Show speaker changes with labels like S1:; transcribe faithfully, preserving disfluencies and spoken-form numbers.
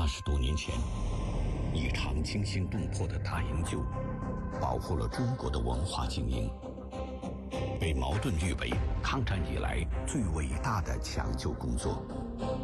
S1: 八十多年前，一场惊心动魄的大营救，保护了中国的文化精英，被茅盾誉为抗战以来最伟大的抢救工作。